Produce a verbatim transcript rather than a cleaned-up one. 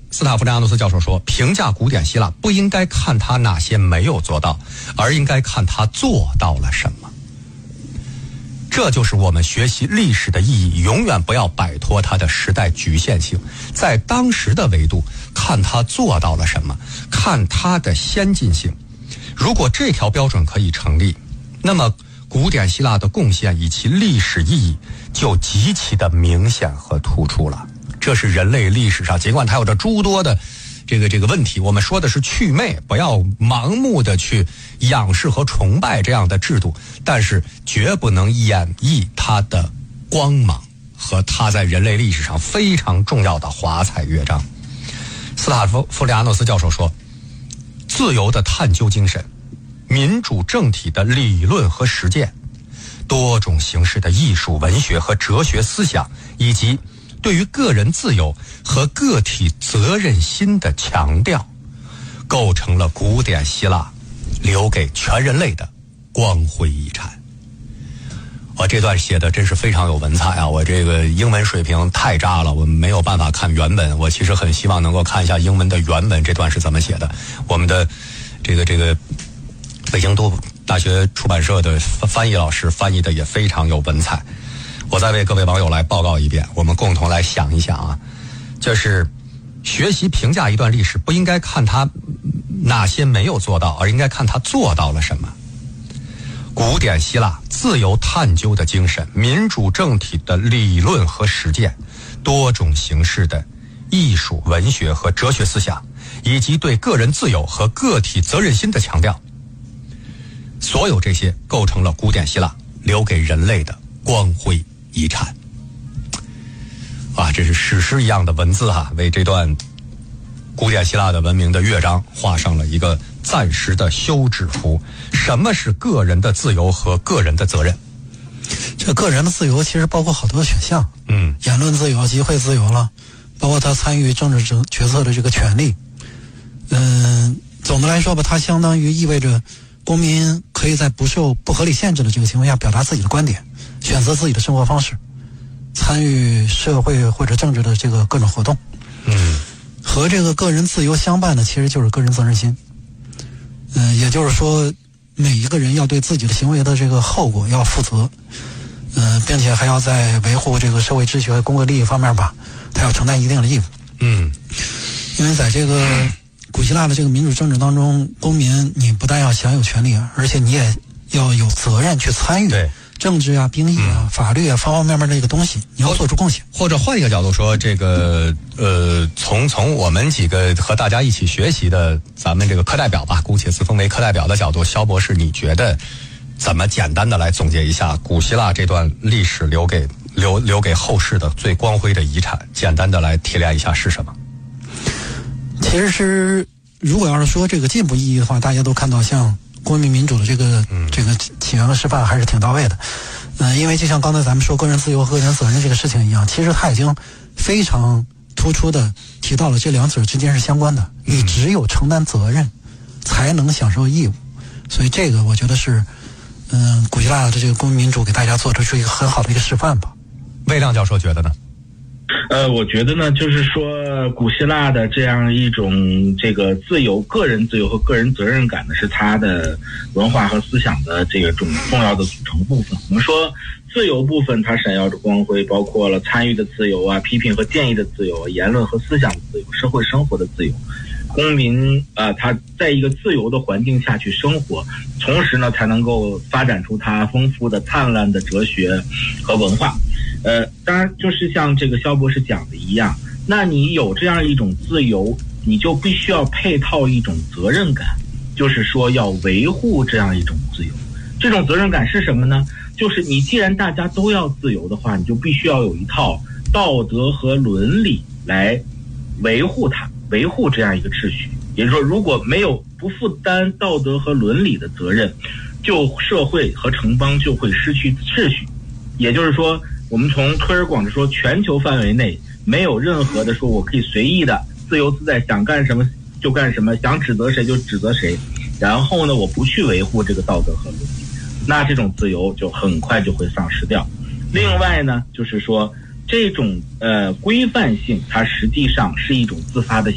斯塔夫利亚诺斯教授说，评价古典希腊不应该看他哪些没有做到，而应该看他做到了什么。这就是我们学习历史的意义，永远不要摆脱它的时代局限性，在当时的维度看它做到了什么，看它的先进性。如果这条标准可以成立，那么古典希腊的贡献以其历史意义就极其的明显和突出了。这是人类历史上，尽管它有着诸多的这个这个问题，我们说的是祛魅，不要盲目的去仰视和崇拜这样的制度，但是绝不能演绎它的光芒和它在人类历史上非常重要的华彩乐章。斯塔夫弗利亚诺斯教授说，自由的探究精神、民主政体的理论和实践、多种形式的艺术、文学和哲学思想，以及对于个人自由和个体责任心的强调，构成了古典希腊留给全人类的光辉遗产。我这段写的真是非常有文采啊！我这个英文水平太渣了，我没有办法看原文。我其实很希望能够看一下英文的原文，这段是怎么写的。我们的这个这个北京都大学出版社的翻译老师翻译的也非常有文采。我再为各位网友来报告一遍，我们共同来想一想啊，就是学习评价一段历史，不应该看他哪些没有做到，而应该看他做到了什么。古典希腊自由探究的精神、民主政体的理论和实践、多种形式的艺术、文学和哲学思想，以及对个人自由和个体责任心的强调，所有这些构成了古典希腊留给人类的光辉遗产。啊，这是史诗一样的文字哈，为这段古典希腊的文明的乐章画上了一个暂时的休止符。什么是个人的自由和个人的责任？ 这个人的自由其实包括好多选项， 嗯， 言论自由、集会自由了，包括他参与政治决策的这个权利。嗯，总的来说吧，它相当于意味着公民可以在不受不合理限制的这个情况下表达自己的观点，选择自己的生活方式，参与社会或者政治的这个各种活动。 嗯， 和这个个人自由相伴的其实就是个人责任心。嗯，也就是说每一个人要对自己的行为的这个后果要负责。嗯，并且还要在维护这个社会秩序和公共利益方面吧，他要承担一定的义务。 嗯， 因为在这个古希腊的这个民主政治当中，公民你不但要享有权利，而且你也要有责任去参与政治啊、兵役啊、嗯、法律啊方方面面的这个东西，你要做出贡献。 或者换一个角度说，这个呃，从从我们几个和大家一起学习的咱们这个课代表吧，姑且自封为课代表的角度，肖博士，你觉得怎么简单的来总结一下古希腊这段历史留给留留给后世的最光辉的遗产？简单的来提炼一下是什么？ 其实是如果要是说这个进步意义的话，大家都看到像公民民主的这个、嗯、这个起源和示范还是挺到位的。嗯、呃，因为就像刚才咱们说个人自由和个人责任这个事情一样，其实它已经非常突出的提到了这两者之间是相关的。你只有承担责任，才能享受义务。所以这个我觉得是，嗯、呃，古希腊的这个公民民主给大家做出一个很好的一个示范吧。 魏亮教授觉得呢？ 呃，我觉得呢，就是说，古希腊的这样一种这个自由、个人自由和个人责任感呢，是它的文化和思想的这个种重要的组成部分。我们说，自由部分它闪耀着光辉，包括了参与的自由啊、批评和建议的自由、言论和思想的自由、社会生活的自由。公民啊、呃，他在一个自由的环境下去生活，同时呢，才能够发展出他丰富的、灿烂的哲学和文化。呃，当然，就是像这个肖博士讲的一样，那你有这样一种自由，你就必须要配套一种责任感，就是说要维护这样一种自由。这种责任感是什么呢？就是你既然大家都要自由的话，你就必须要有一套道德和伦理来维护它，维护这样一个秩序。也就是说，如果没有不负担道德和伦理的责任，就社会和城邦就会失去秩序。也就是说，我们从推而广之说，全球范围内没有任何的说我可以随意的自由自在，想干什么就干什么，想指责谁就指责谁，然后呢我不去维护这个道德和伦理，那这种自由就很快就会丧失掉。另外呢，就是说这种呃规范性它实际上是一种自发的